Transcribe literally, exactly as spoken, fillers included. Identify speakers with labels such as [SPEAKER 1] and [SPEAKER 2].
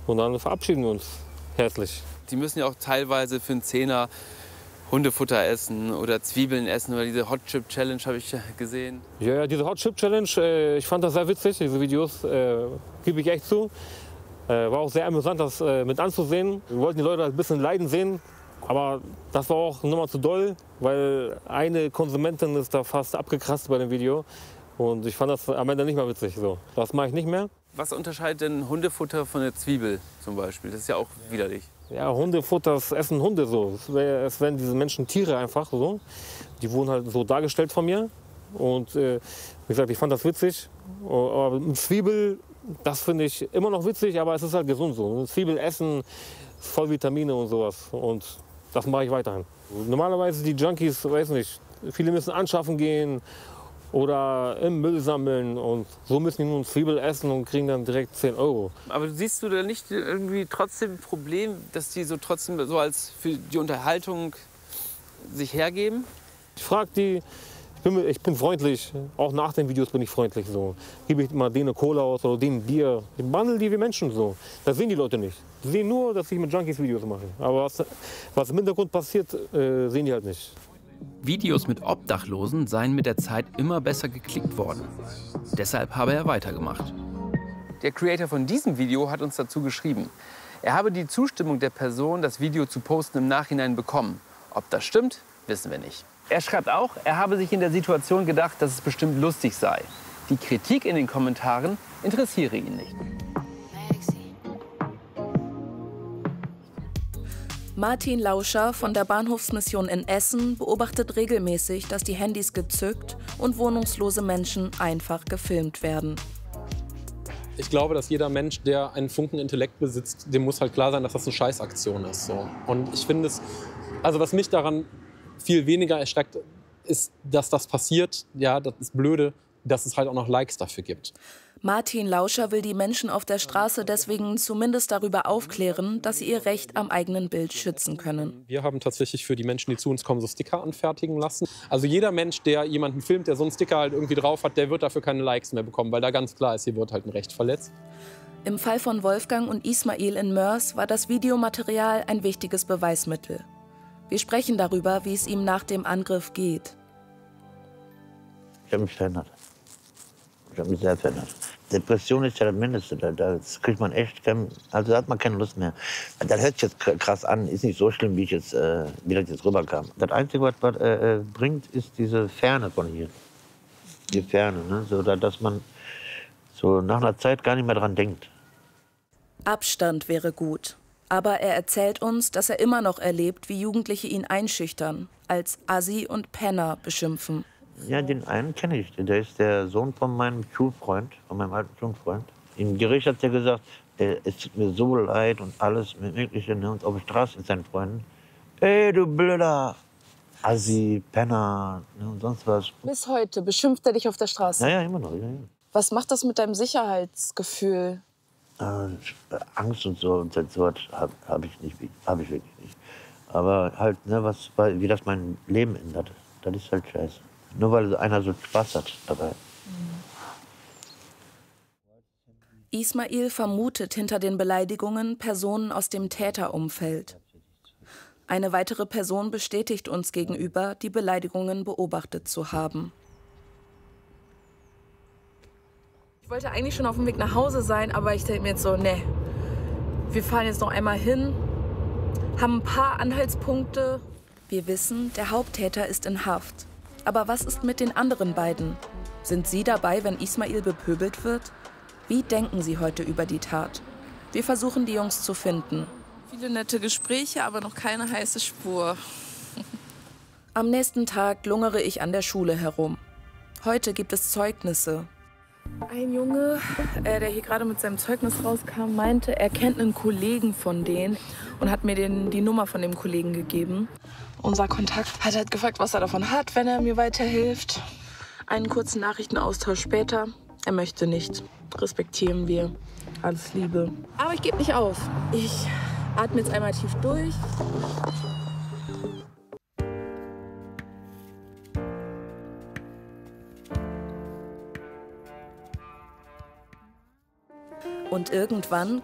[SPEAKER 1] Und dann verabschieden wir uns herzlich.
[SPEAKER 2] Die müssen ja auch teilweise für einen Zehner Hundefutter essen oder Zwiebeln essen oder diese Hot Chip Challenge habe ich gesehen.
[SPEAKER 1] Ja, ja, diese Hot Chip Challenge, äh, ich fand das sehr witzig, diese Videos, äh, gebe ich echt zu. Äh, war auch sehr amüsant, das äh, mit anzusehen. Wir wollten die Leute ein bisschen leiden sehen, aber das war auch nochmal zu doll, weil eine Konsumentin ist da fast abgekratzt bei dem Video. Und ich fand das am Ende nicht mehr witzig. So. Das mache ich nicht mehr.
[SPEAKER 2] Was unterscheidet denn Hundefutter von der Zwiebel zum Beispiel? Das ist ja auch widerlich.
[SPEAKER 1] Ja, Hundefutter, das essen Hunde so. Es, wär, es werden diese Menschen Tiere einfach so. Die wurden halt so dargestellt von mir. Und äh, wie gesagt, ich fand das witzig. Aber mit Zwiebel, das finde ich immer noch witzig, aber es ist halt gesund so. Zwiebel essen, voll Vitamine und sowas. Und das mache ich weiterhin. Normalerweise die Junkies, weiß nicht, viele müssen anschaffen gehen oder im Müll sammeln und so müssen die nun Zwiebel essen und kriegen dann direkt zehn Euro.
[SPEAKER 2] Aber siehst du da nicht irgendwie trotzdem ein Problem, dass die so trotzdem so als für die Unterhaltung sich hergeben?
[SPEAKER 1] Ich frage die, ich bin, ich bin freundlich, auch nach den Videos bin ich freundlich so. Gebe ich mal denen eine Cola aus oder denen Bier. Ich behandle die wie Menschen so. Das sehen die Leute nicht. Die sehen nur, dass ich mit Junkies Videos mache. Aber was, was im Hintergrund passiert, äh, sehen die halt nicht.
[SPEAKER 3] Videos mit Obdachlosen seien mit der Zeit immer besser geklickt worden. Deshalb habe er weitergemacht.
[SPEAKER 2] Der Creator von diesem Video hat uns dazu geschrieben, er habe die Zustimmung der Person, das Video zu posten, im Nachhinein bekommen. Ob das stimmt, wissen wir nicht. Er schreibt auch, er habe sich in der Situation gedacht, dass es bestimmt lustig sei. Die Kritik in den Kommentaren interessiere ihn nicht.
[SPEAKER 4] Martin Lauscher von der Bahnhofsmission in Essen beobachtet regelmäßig, dass die Handys gezückt und wohnungslose Menschen einfach gefilmt werden.
[SPEAKER 5] Ich glaube, dass jeder Mensch, der einen Funken Intellekt besitzt, dem muss halt klar sein, dass das eine Scheißaktion ist. So. Und ich finde es, also was mich daran viel weniger erschreckt, ist, dass das passiert. Ja, das ist blöde, dass es halt auch noch Likes dafür gibt.
[SPEAKER 4] Martin Lauscher will die Menschen auf der Straße deswegen zumindest darüber aufklären, dass sie ihr Recht am eigenen Bild schützen können.
[SPEAKER 5] Wir haben tatsächlich für die Menschen, die zu uns kommen, so Sticker anfertigen lassen. Also jeder Mensch, der jemanden filmt, der so einen Sticker halt irgendwie drauf hat, der wird dafür keine Likes mehr bekommen, weil da ganz klar ist, hier wird halt ein Recht verletzt.
[SPEAKER 4] Im Fall von Wolfgang und Ismail in Moers war das Videomaterial ein wichtiges Beweismittel. Wir sprechen darüber, wie es ihm nach dem Angriff geht.
[SPEAKER 6] Ich habe mich verändert. Ich habe mich sehr verändert. Depression ist ja das Mindeste. Das kriegt man echt, also da hat man keine Lust mehr. Das hört sich jetzt krass an, ist nicht so schlimm, wie, ich jetzt, äh, wie das jetzt rüberkam. Das Einzige, was das äh, bringt, ist diese Ferne von hier. Die Ferne, ne? So, dass man so nach einer Zeit gar nicht mehr dran denkt.
[SPEAKER 4] Abstand wäre gut. Aber er erzählt uns, dass er immer noch erlebt, wie Jugendliche ihn einschüchtern, als Assi und Penner beschimpfen.
[SPEAKER 6] Ja, den einen kenne ich. Der ist der Sohn von meinem Schulfreund, von meinem alten Schulfreund. Im Gericht hat er gesagt, es tut mir so leid und alles Mögliche. Ne? Und auf der Straße mit seinen Freunden. Ey, du blöder Assi, Penner ne? Und sonst was.
[SPEAKER 7] Bis heute beschimpft er dich auf der Straße?
[SPEAKER 6] Ja, ja, immer noch. Ja, ja.
[SPEAKER 7] Was macht das mit deinem Sicherheitsgefühl?
[SPEAKER 6] Äh, Angst und so, und so habe hab ich nicht, habe ich wirklich nicht. Aber halt, ne, was, wie das mein Leben ändert, das ist halt scheiße. Nur weil einer so Spaß hat dabei.
[SPEAKER 4] Ismail vermutet hinter den Beleidigungen Personen aus dem Täterumfeld. Eine weitere Person bestätigt uns gegenüber, die Beleidigungen beobachtet zu haben.
[SPEAKER 7] Ich wollte eigentlich schon auf dem Weg nach Hause sein, aber ich denke mir jetzt so, ne, wir fahren jetzt noch einmal hin, haben ein paar Anhaltspunkte.
[SPEAKER 4] Wir wissen, der Haupttäter ist in Haft. Aber was ist mit den anderen beiden? Sind sie dabei, wenn Ismail bepöbelt wird? Wie denken sie heute über die Tat? Wir versuchen, die Jungs zu finden.
[SPEAKER 7] Viele nette Gespräche, aber noch keine heiße Spur.
[SPEAKER 4] Am nächsten Tag lungere ich an der Schule herum. Heute gibt es Zeugnisse.
[SPEAKER 7] Ein Junge, äh, der hier gerade mit seinem Zeugnis rauskam, meinte, er kennt einen Kollegen von denen und hat mir den, die Nummer von dem Kollegen gegeben. Unser Kontakt hat halt gefragt, was er davon hat, wenn er mir weiterhilft. Einen kurzen Nachrichtenaustausch später. Er möchte nicht. Respektieren wir. Alles Liebe. Aber ich gebe nicht auf. Ich atme jetzt einmal tief durch.
[SPEAKER 4] Und irgendwann